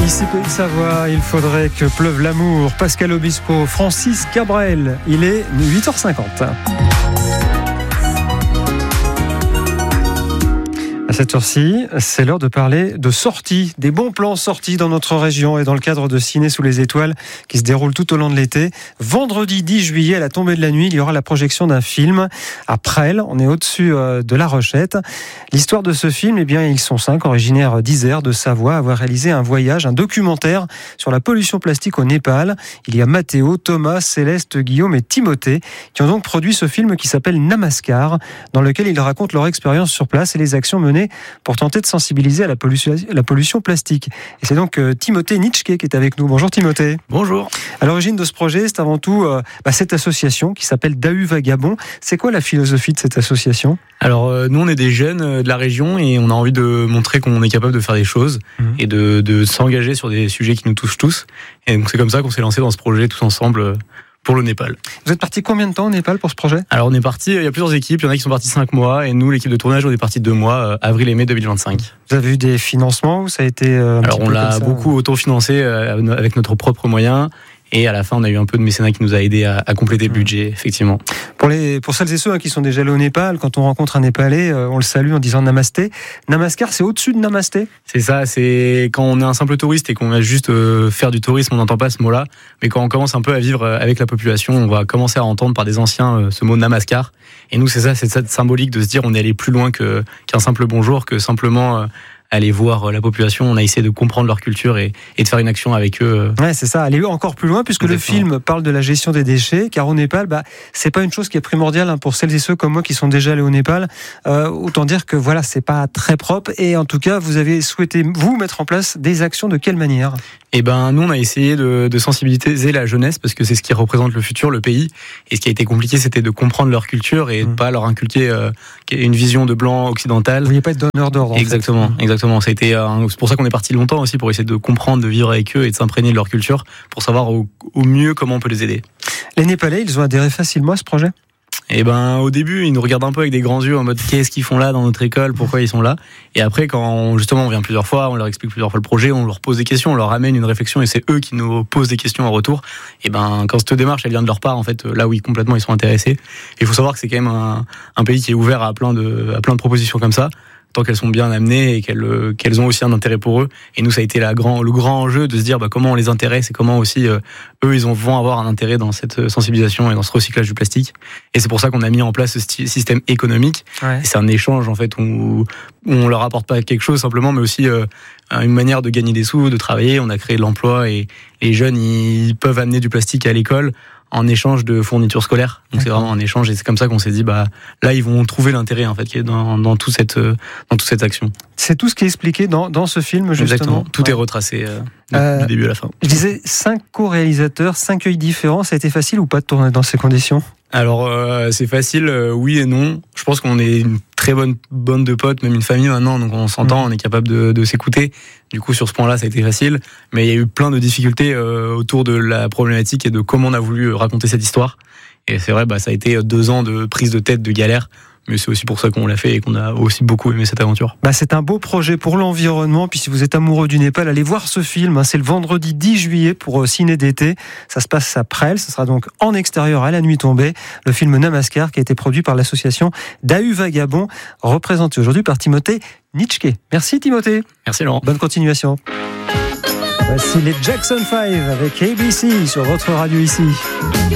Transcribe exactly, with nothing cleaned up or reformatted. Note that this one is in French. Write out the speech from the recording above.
Ici Pays de Savoie, il faudrait que pleuve l'amour. Pascal Obispo, Francis Cabrel, il est huit heures cinquante. À cette heure-ci, c'est l'heure de parler de sorties, des bons plans sortis dans notre région et dans le cadre de Ciné sous les étoiles qui se déroule tout au long de l'été. Vendredi dix juillet, à la tombée de la nuit, il y aura la projection d'un film à Presles. On est au-dessus de La Rochette. L'histoire de ce film, eh bien, ils sont cinq, originaires d'Isère, de Savoie, à avoir réalisé un voyage, un documentaire sur la pollution plastique au Népal. Il y a Mathéo, Thomas, Céleste, Guillaume et Timothée qui ont donc produit ce film qui s'appelle Namaskar, dans lequel ils racontent leur expérience sur place et les actions menées pour tenter de sensibiliser à la pollution, la pollution plastique. Et c'est donc euh, Timothée Nitschke qui est avec nous. Bonjour Timothée. Bonjour. À l'origine de ce projet, c'est avant tout euh, bah, cette association qui s'appelle Dahu Vagabond. C'est quoi la philosophie de cette association ? Alors euh, nous on est des jeunes euh, de la région et on a envie de montrer qu'on est capable de faire des choses mmh. et de, de s'engager sur des sujets qui nous touchent tous. Et donc c'est comme ça qu'on s'est lancé dans ce projet tous ensemble euh, pour le Népal. Vous êtes parti combien de temps au Népal pour ce projet ? Alors on est parti, il y a plusieurs équipes, il y en a qui sont partis cinq mois et nous l'équipe de tournage on est parti deux mois, euh, avril et mai deux mille vingt-cinq. Vous avez eu des financements ou ça a été euh, un Alors petit on peu l'a comme ça, beaucoup autofinancé euh, avec notre propre moyen. Et à la fin, on a eu un peu de mécénat qui nous a aidé à, à compléter le budget, effectivement. Pour, les, pour celles et ceux hein, qui sont déjà allés au Népal, quand on rencontre un Népalais, euh, on le salue en disant Namasté. Namaskar, c'est au-dessus de Namasté ? C'est ça, c'est quand on est un simple touriste et qu'on va juste euh, faire du tourisme, on n'entend pas ce mot-là. Mais quand on commence un peu à vivre avec la population, on va commencer à entendre par des anciens euh, ce mot Namaskar. Et nous, c'est ça, c'est cette symbolique de se dire on est allé plus loin que, qu'un simple bonjour, que simplement... Euh, aller voir la population, on a essayé de comprendre leur culture et, et de faire une action avec eux. Ouais, c'est ça, aller encore plus loin, puisque Exactement. Le film parle de la gestion des déchets, car au Népal, bah, c'est pas une chose qui est primordiale hein, pour celles et ceux comme moi qui sont déjà allés au Népal. Euh, autant dire que voilà, c'est pas très propre, et en tout cas, vous avez souhaité, vous, mettre en place des actions de quelle manière ? Eh ben, nous, on a essayé de, de sensibiliser la jeunesse, parce que c'est ce qui représente le futur, le pays, et ce qui a été compliqué, c'était de comprendre leur culture et mmh. de pas leur inculquer euh, une vision de blanc occidental. Vous vouliez pas être donneur d'ordre, en Exactement, fait. exactement. Ça a été, euh, c'est pour ça qu'on est parti longtemps aussi, pour essayer de comprendre, de vivre avec eux et de s'imprégner de leur culture, pour savoir au, au mieux comment on peut les aider. Les Népalais, ils ont adhéré facilement à ce projet ? Et ben, au début, ils nous regardent un peu avec des grands yeux en mode qu'est-ce qu'ils font là dans notre école, pourquoi ils sont là. Et après, quand on, justement on vient plusieurs fois, on leur explique plusieurs fois le projet, on leur pose des questions, on leur amène une réflexion et c'est eux qui nous posent des questions en retour. Et ben, quand cette démarche elle vient de leur part, en fait, là oui, complètement ils sont intéressés. Et il faut savoir que c'est quand même un, un pays qui est ouvert à plein de, à plein de propositions comme ça, tant qu'elles sont bien amenées et qu'elles, qu'elles ont aussi un intérêt pour eux. Et nous, ça a été la grand, le grand enjeu de se dire bah, comment on les intéresse et comment aussi euh, eux, ils vont avoir un intérêt dans cette sensibilisation et dans ce recyclage du plastique. Et c'est pour ça qu'on a mis en place ce sti- système économique. Ouais. Et c'est un échange, en fait, où, où on leur apporte pas quelque chose simplement, mais aussi euh, une manière de gagner des sous, de travailler. On a créé de l'emploi et les jeunes, ils peuvent amener du plastique à l'école en échange de fournitures scolaires. Donc D'accord. C'est vraiment un échange et c'est comme ça qu'on s'est dit bah là ils vont trouver l'intérêt en fait qui est dans dans toute cette dans toute cette action. C'est tout ce qui est expliqué dans dans ce film justement. Exactement. Tout ouais. est retracé euh, euh, du début à la fin. Je disais cinq co-réalisateurs, cinq œils différents, ça a été facile ou pas de tourner dans ces conditions ? Alors euh, c'est facile, euh, oui et non. Je pense qu'on est une très bonne bande de potes, même une famille maintenant, donc on s'entend, mmh. on est capable de, de s'écouter. Du coup sur ce point-là ça a été facile, mais il y a eu plein de difficultés euh, autour de la problématique et de comment on a voulu raconter cette histoire. Et c'est vrai, bah ça a été deux ans de prise de tête, de galère. Mais c'est aussi pour ça qu'on l'a fait et qu'on a aussi beaucoup aimé cette aventure. Bah c'est un beau projet pour l'environnement. Puis si vous êtes amoureux du Népal, allez voir ce film. C'est le vendredi dix juillet pour Ciné d'été. Ça se passe à Presles. Ce sera donc en extérieur à la nuit tombée. Le film Namaskar qui a été produit par l'association Dahu Vagabond, représenté aujourd'hui par Timothée Nitschke. Merci Timothée. Merci Laurent. Bonne continuation. Voici les Jackson five avec A B C sur votre radio ici.